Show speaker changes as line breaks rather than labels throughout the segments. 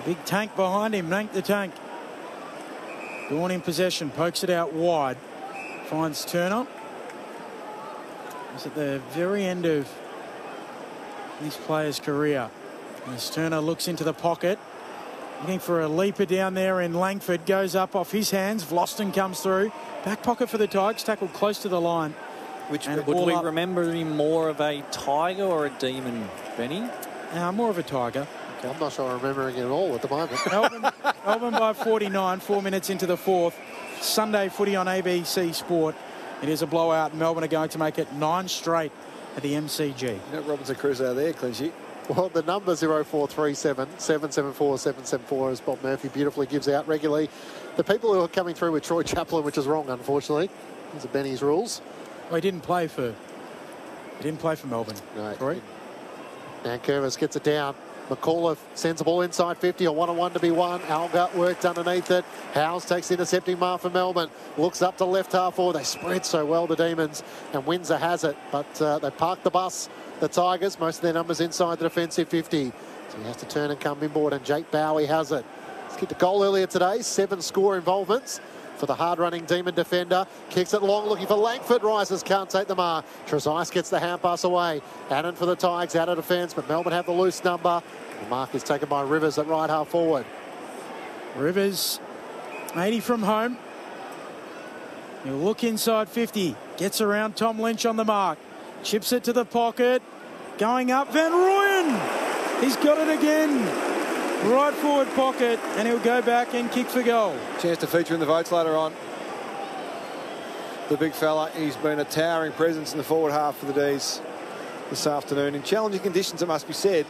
Big Tank behind him. Nank the Tank. Gawn in possession. Pokes it out wide. Finds Turner. He's at the very end of this player's career. As Turner looks into the pocket. Looking for a leaper down there in Langford. Goes up off his hands. Vlosten comes through. Back pocket for the Tigers. Tackled close to the line.
Would we remember him more of a Tiger or a Demon, Benny?
More of a Tiger.
I'm not sure I'm remembering it at all at the moment.
Melbourne by 49, 4 minutes into the fourth. Sunday footy on ABC Sport. It is a blowout. Melbourne are going to make it 9 straight at the MCG.
You know Robinson Crusoe there, Clinchy.
Well, the number 0437 774 774, as Bob Murphy beautifully gives out regularly. The people who are coming through with Troy Chaplin, which is wrong, unfortunately. These are Benny's rules.
Well, he didn't play for Melbourne.
No.
Troy.
Nankervis gets it down. McAuliffe sends the ball inside 50, a one-on-one to be won. Alga worked underneath it. Howes takes the intercepting mark for Melbourne. Looks up to left half forward. They spread so well, the Demons, and Windsor has it. But they park the bus, the Tigers. Most of their numbers inside the defensive 50. So he has to turn and come inboard, and Jake Bowie has it. He's kicked a goal earlier today. 7 score involvements for the hard-running Demon defender. Kicks it long, looking for Langford. Rises, can't take the mark. Trezise gets the hand pass away. Annan for the Tigers, out of defence, but Melbourne have the loose number. The mark is taken by Rivers at right half forward.
Rivers, 80 from home. He'll look inside 50. Gets around Tom Lynch on the mark. Chips it to the pocket. Going up, Van Rooyen. He's got it again. Right forward pocket, and he'll go back and kick for goal.
Chance to feature in the votes later on. The big fella, he's been a towering presence in the forward half for the D's this afternoon. In challenging conditions, it must be said.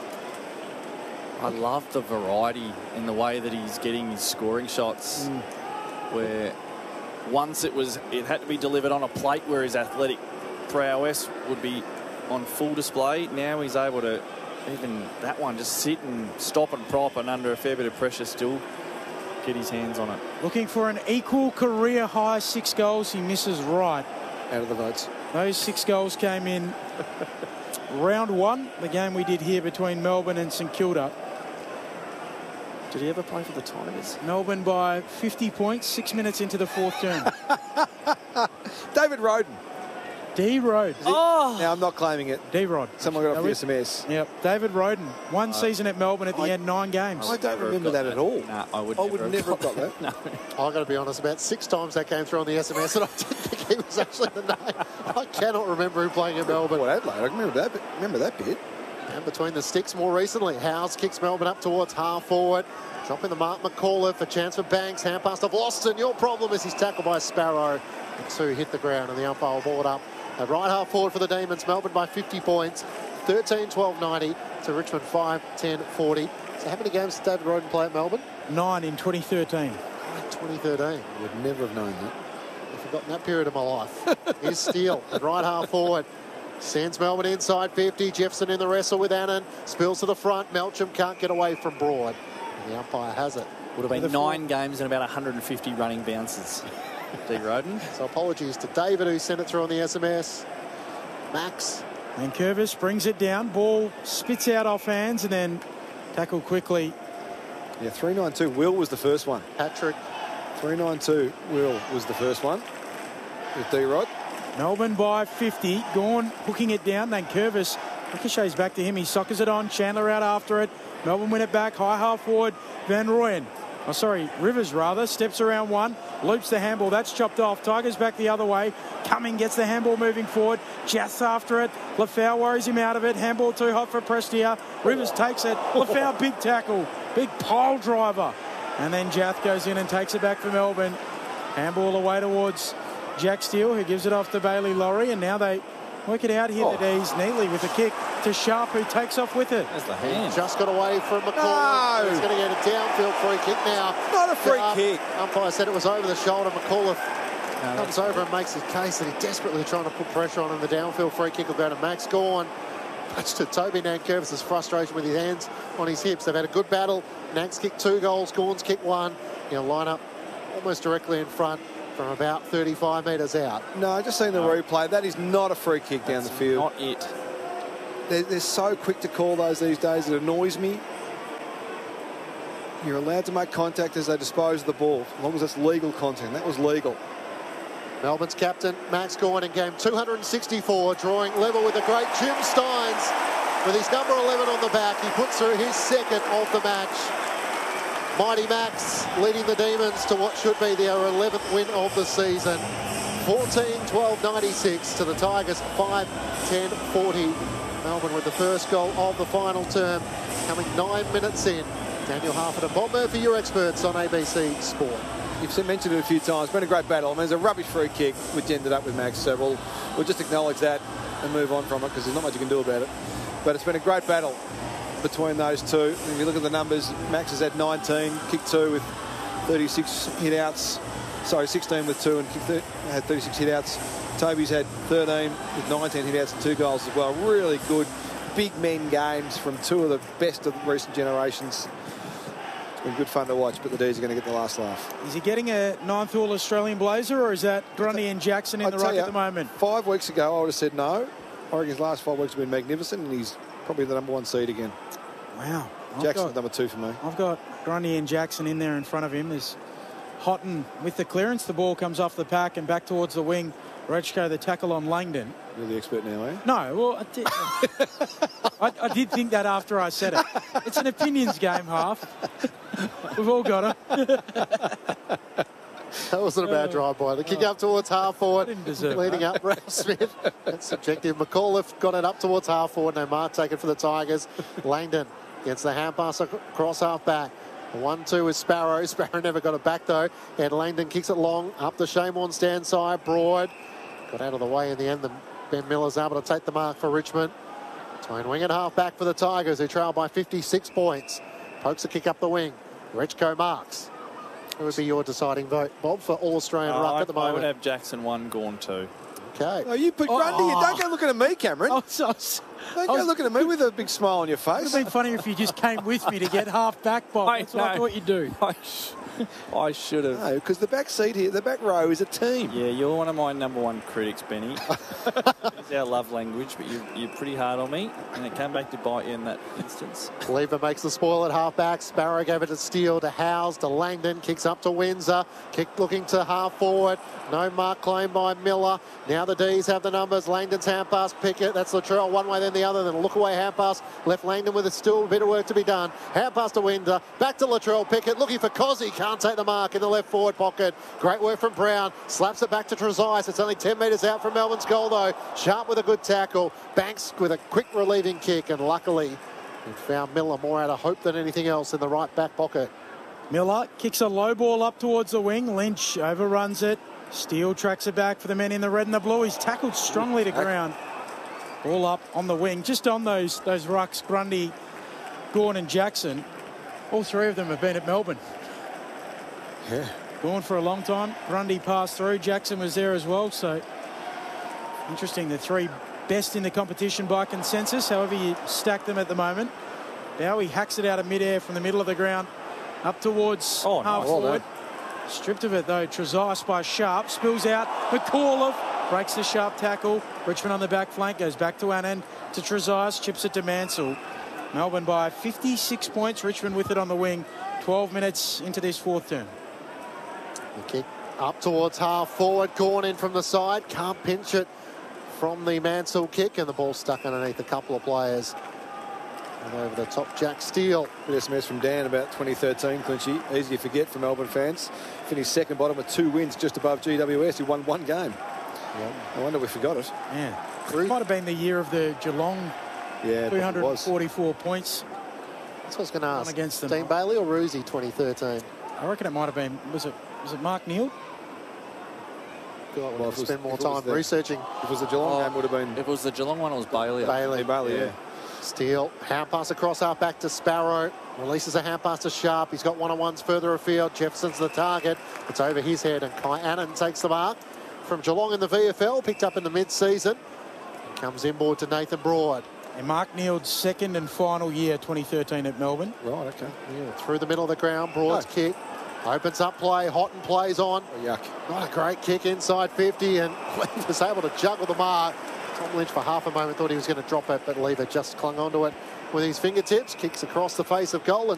I love the variety in the way that he's getting his scoring shots. Where once it had to be delivered on a plate where his athletic prowess would be on full display. Now he's able to, even that one, just sit and stop and prop, and under a fair bit of pressure still get his hands on it.
Looking for an equal career high 6 goals. He misses right.
Out of the votes.
Those 6 goals came in round 1, the game we did here between Melbourne and St Kilda.
Did he ever play for the Tigers?
Melbourne by 50 points, 6 minutes into the fourth term.
David Roden.
D-Rod.
Oh!
Now, I'm not claiming it.
D-Rod.
Someone got off the SMS.
Yep. David Roden. One season at Melbourne at the end, 9 games.
I don't remember that at all.
No, I would
never have got that.
No.
I've got to be honest, about 6 times that came through on the SMS, and I didn't think he was actually the name. I cannot remember him playing in Melbourne.
Well, Adelaide, I remember that bit.
And between the sticks more recently, Howes kicks Melbourne up towards half forward. Dropping the mark, McAuliffe, a chance for Banks. Hand pass to Vlosten. Your problem is he's tackled by Sparrow. The 2 hit the ground, and the umpire will ball it up. At right half forward for the Demons, Melbourne by 50 points. 13-12-90 to Richmond 5-10-40. So how many games did David Roden play at Melbourne?
9 in 2013.
2013.
Would never have known that.
I've forgotten that period of my life. Here's Steele at right half forward. Sends Melbourne inside 50. Jefferson in the wrestle with Annan. Spills to the front. Melcham can't get away from Broad. And the umpire has it.
Would have been 9 games and about 150 running bounces. D. Roden.
So apologies to David, who sent it through on the SMS. Max.
And Curvis brings it down. Ball spits out off hands and then tackled quickly.
Yeah, 392. Will was the first one.
Patrick.
392. Will was the first one. With D-Rod.
Melbourne by 50. Gawn hooking it down. Then Curvis ricochets back to him. He soccers it on. Chandler out after it. Melbourne win it back. High half forward. Van Rooyen. Rivers rather. Steps around one. Loops the handball. That's chopped off. Tigers back the other way. Cumming gets the handball moving forward. Jass after it. Lafau worries him out of it. Handball too hot for Prestia. Rivers takes it. Lafau big tackle. Big pile driver. And then Jath goes in and takes it back for Melbourne. Handball away towards Jack Steele, who gives it off to Bailey Laurie. And now they work it out here the D's neatly with a kick to Sharp, who takes off with it.
That's the hand.
Just got away from McAuliffe.
No.
He's going to get a downfield free kick now.
Not a free kick.
Umpire said it was over the shoulder. McAuliffe comes over and makes his case that he's desperately trying to put pressure on him. The downfield free kick will go to Max Gawn. Much to Toby Nankervis' frustration with his hands on his hips. They've had a good battle. Nanks kicked 2 goals. Gawn's kicked 1. He'll line up almost directly in front from about 35 metres out.
No, just seen the replay. That is not a free kick down the field.
Not it.
They're so quick to call those these days. It annoys me. you're allowed to make contact as they dispose of the ball, as long as it's legal contact. That was legal.
Melbourne's captain, Max Gawn, in game 264, drawing level with the great Jim Steins. With his number 11 on the back, he puts through his second of the match. Mighty Max leading the Demons to what should be their 11th win of the season. 14-12-96 to the Tigers, 5-10-40. Melbourne with the first goal of the final term, coming 9 minutes in. Daniel Harford and Bob Murphy, your experts on ABC Sport.
You've mentioned it a few times. It's been a great battle. I mean, it's a rubbish free kick, which ended up with Max. So we'll just acknowledge that and move on from it, because there's not much you can do about it. But it's been a great battle between those two. If you look at the numbers, Max has had 19, kick 2 with 36 hit-outs. Sorry, 16 with 2 and had 36 hit-outs. Toby's had 13 with 19 hit-outs and 2 goals as well. Really good big men games from two of the best of the recent generations. It's been good fun to watch, but the D's are going to get the last laugh.
Is he getting a 9th All-Australian blazer, or is that Grundy and Jackson in the ruck at the moment?
5 weeks ago, I would have said no. I reckon his last 5 weeks have been magnificent, and he's probably the number 1 seed again.
Wow.
Jackson's number 2 for me.
I've got Grundy and Jackson in there in front of him. There's Houghton with the clearance. The ball comes off the pack and back towards the wing. Rechko, the tackle on Langdon.
You're the expert now, eh?
No, well, I did think that after I said it. It's an opinions game, Half. We've all got it.
That wasn't a bad drive by. The kick up towards half forward, leading up Ralph Smith. That's subjective. McAuliffe got it up towards half forward. No mark taken for the Tigers. Langdon gets the hand pass across half back. 1-2 with Sparrow. Sparrow never got it back though. And Langdon kicks it long up the Shane stand side. Broad got out of the way in the end. Ben Miller's able to take the mark for Richmond. Between wing and half back for the Tigers, who trail by 56 points. Pokes a kick up the wing. Rechko marks. Who would be your deciding vote, Bob, for All-Australian ruck at the moment?
I would have Jackson 1, Gawn 2.
Okay.
Oh, you put Grundy. Don't go looking at me, Cameron. Don't go looking at me with a big smile on your face.
It would have been funnier if you just came with me to get half back, Bob. That's what I thought you'd do.
I should have.
No, because the back seat here, the back row is a team.
Yeah, you're one of my number 1 critics, Benny. It's our love language, but you're pretty hard on me, and it came back to bite you in that instance.
Lever makes the spoil at half back. Sparrow gave it to Steele, to Howes, to Langdon. Kicks up to Windsor. Kick looking to half forward. No mark claimed by Miller. Now the D's have the numbers. Langdon's hand pass, Pickett. That's Latrell one way then the other. Then a look away hand pass. Left Langdon with still a bit of work to be done. Hand pass to Windsor. Back to Latrell. Pickett looking for Cozzy. Can't take the mark in the left forward pocket. Great work from Brown. Slaps it back to Trezise. It's only 10 metres out from Melbourne's goal though. Sharp with a good tackle. Banks with a quick relieving kick, and luckily he found Miller more out of hope than anything else in the right back pocket.
Miller kicks a low ball up towards the wing. Lynch overruns it. Steele tracks it back for the men in the red and the blue. He's tackled strongly to ground. Ball up on the wing. Just on those rucks, Grundy, Gawn and Jackson. All three of them have been at Melbourne.
Yeah.
Gawn for a long time. Grundy passed through. Jackson was there as well. So interesting. The three best in the competition by consensus. However you stack them at the moment. Bowie hacks it out of midair from the middle of the ground up towards half forward. Stripped of it though. Trezise by Sharp. Spills out. McAuliffe breaks the Sharp tackle. Richmond on the back flank. Goes back to Annan. To Trezise. Chips it to Mansell. Melbourne by 56 points. Richmond with it on the wing. 12 minutes into this fourth term.
The kick up towards half forward. Gawn in from the side. Can't pinch it from the Mansell kick. And the ball stuck underneath a couple of players. And over the top, Jack Steele.
Bit SMS from Dan about 2013, Clinchy. Easy to forget for Melbourne fans. Finished second bottom with 2 wins just above GWS. He won 1 game.
Yep.
I wonder we forgot it.
Yeah. It might have been the year of the Geelong 344 points.
That's what I was going to ask.
Against them.
Dean Bailey or Roosie 2013?
I reckon it might have been, was it Mark Neal?
God, we'll spend more time researching.
If it was the Geelong game, would have been...
If it was the Geelong one, it was Bailey.
Bailey,
yeah.
Steele, hand pass across half back to Sparrow. Releases a hand pass to Sharp. He's got one-on-ones further afield. Jefferson's the target. It's over his head, and Kai Annan takes the mark from Geelong in the VFL, picked up in the mid-season. Comes inboard to Nathan Broad.
And Mark Neal's second and final year, 2013 at Melbourne.
Right, okay.
Yeah, through the middle of the ground, Broad's kick. Opens up play, Houghton plays on.
Oh, yuck.
Not a great kick inside 50, and was able to juggle the mark. Tom Lynch for half a moment thought he was going to drop it, but Lever just clung onto it with his fingertips. Kicks across the face of goal.